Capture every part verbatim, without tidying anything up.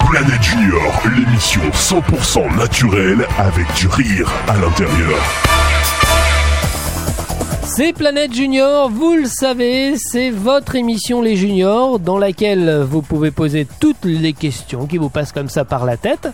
Planète Junior, l'émission cent pour cent naturelle avec du rire à l'intérieur. C'est Planète Junior, vous le savez, c'est votre émission Les Juniors dans laquelle vous pouvez poser toutes les questions qui vous passent comme ça par la tête.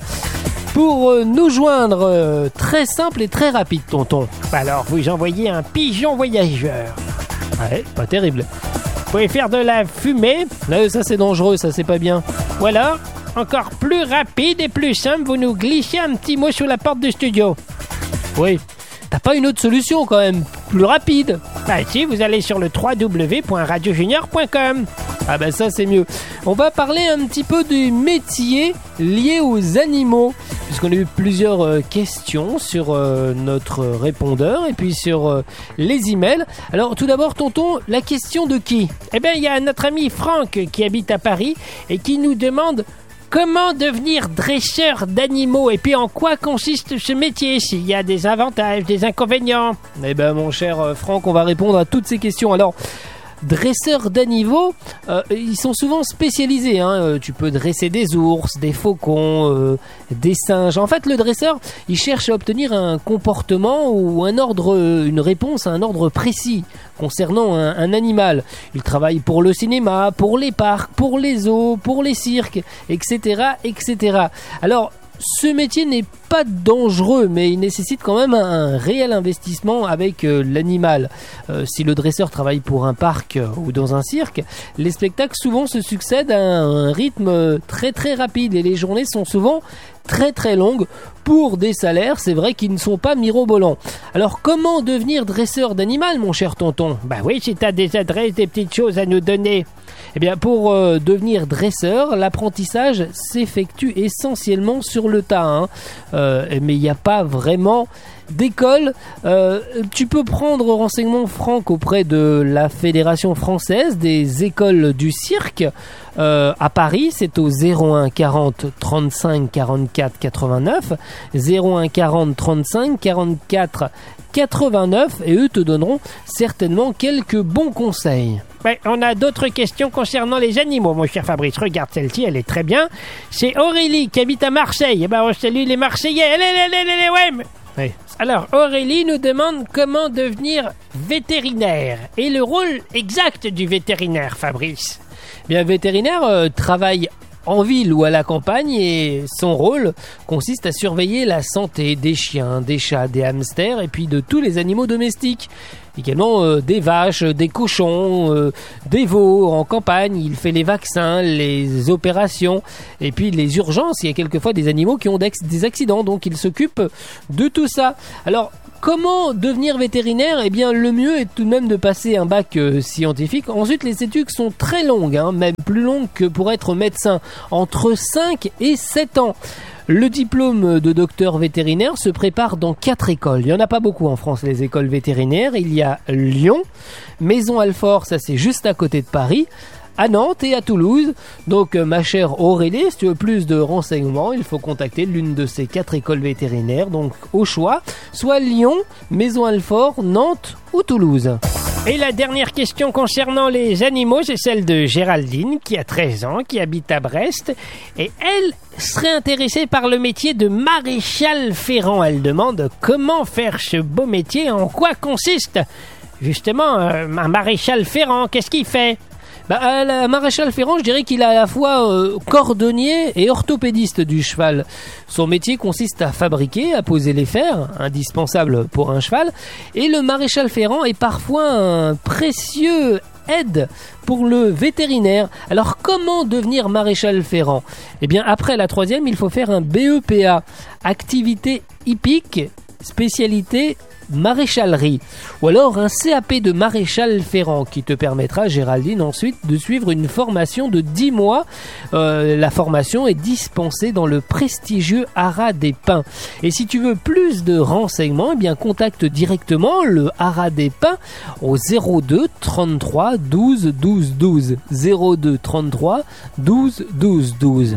Pour nous joindre, euh, très simple et très rapide, tonton. Alors, vous envoyez un pigeon voyageur. Ouais, pas terrible. Vous pouvez faire de la fumée. Là, ça c'est dangereux, ça c'est pas bien. Ou alors, encore plus rapide et plus simple, vous nous glissez un petit mot sous la porte du studio. Oui. T'as pas une autre solution quand même, plus rapide? Bah si, vous allez sur le w w w point radio junior point com. Ah bah ça c'est mieux. On va parler un petit peu des métiers liés aux animaux, puisqu'on a eu plusieurs euh, questions sur euh, notre répondeur et puis sur euh, les emails. Alors tout d'abord, tonton, la question de qui? Eh bien, il y a notre ami Franck qui habite à Paris et qui nous demande comment devenir dresseur d'animaux et puis en quoi consiste ce métier, s'il y a des avantages, des inconvénients. Eh ben mon cher Franck, on va répondre à toutes ces questions. Alors, dresseurs d'animaux, euh, ils sont souvent spécialisés, hein. Euh, tu peux dresser des ours, des faucons, euh, des singes. En fait, le dresseur, il cherche à obtenir un comportement ou un ordre, une réponse à un ordre précis concernant un, un animal. Il travaille pour le cinéma, pour les parcs, pour les zoos, pour les cirques, et cetera, et cetera. Alors, ce métier n'est pas dangereux, mais il nécessite quand même un, un réel investissement avec euh, l'animal. Euh, si le dresseur travaille pour un parc euh, ou dans un cirque, les spectacles souvent se succèdent à un, un rythme très très rapide et les journées sont souvent très très longues pour des salaires, c'est vrai, qui ne sont pas mirobolants. Alors comment devenir dresseur d'animal, mon cher tonton? Bah oui, si t'as des adresses, des petites choses à nous donner. Eh bien, pour euh, devenir dresseur, l'apprentissage s'effectue essentiellement sur le tas, hein. Euh, mais il n'y a pas vraiment d'école. Euh, tu peux prendre renseignement, Franck, auprès de la Fédération française des écoles du cirque euh, à Paris. C'est au zéro un quarante trente-cinq quarante-quatre quatre-vingt-neuf, zéro un quarante trente-cinq quarante-quatre quatre-vingt-neuf, et eux te donneront certainement quelques bons conseils. Ouais, on a d'autres questions concernant les animaux, mon cher Fabrice. Regarde celle-ci, elle est très bien. C'est Aurélie qui habite à Marseille. Eh ben, on salue les Marseillais. Allez, allez, allez, allez, ouais. Oui. Alors, Aurélie nous demande comment devenir vétérinaire et le rôle exact du vétérinaire, Fabrice. Bien, vétérinaire euh, travaille en ville ou à la campagne et son rôle consiste à surveiller la santé des chiens, des chats, des hamsters et puis de tous les animaux domestiques. Également euh, des vaches, des cochons, euh, des veaux en campagne. Il fait les vaccins, les opérations et puis les urgences. Il y a quelquefois des animaux qui ont des accidents, donc il s'occupe de tout ça. Alors, comment devenir vétérinaire? Eh bien, le mieux est tout de même de passer un bac euh, scientifique. Ensuite, les études sont très longues, hein, même plus longues que pour être médecin, entre cinq et sept ans. Le diplôme de docteur vétérinaire se prépare dans quatre écoles. Il n'y en a pas beaucoup en France, les écoles vétérinaires. Il y a Lyon, Maison-Alfort, ça c'est juste à côté de Paris, à Nantes et à Toulouse. Donc euh, ma chère Aurélie, si tu veux plus de renseignements, il faut contacter l'une de ces quatre écoles vétérinaires, donc au choix, soit Lyon, Maison-Alfort, Nantes ou Toulouse. Et la dernière question concernant les animaux, c'est celle de Géraldine, qui a treize ans, qui habite à Brest, et elle serait intéressée par le métier de maréchal ferrant. Elle demande comment faire ce beau métier, en quoi consiste justement un maréchal ferrant, qu'est-ce qu'il fait? Bah, la maréchal ferrant, je dirais qu'il est à la fois euh, cordonnier et orthopédiste du cheval. Son métier consiste à fabriquer, à poser les fers, indispensables pour un cheval, et le maréchal ferrant est parfois un précieux aide pour le vétérinaire. Alors comment devenir maréchal ferrant? Eh bien après la troisième, il faut faire un B E P A, activité hippique, spécialité maréchalerie, ou alors un C A P de maréchal ferrant qui te permettra, Géraldine, ensuite de suivre une formation de dix mois. Euh, la formation est dispensée dans le prestigieux Haras des Pins. Et si tu veux plus de renseignements, eh bien contacte directement le Haras des Pins au zéro deux trente-trois douze douze douze, zéro deux trente-trois douze douze douze.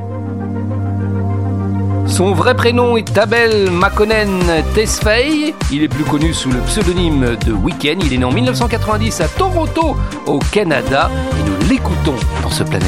Son vrai prénom est Abel Makonnen Tesfaye. Il est plus connu sous le pseudonyme de Weekend. Il est né en dix-neuf cent quatre-vingt-dix à Toronto, au Canada. Et nous l'écoutons dans ce Planète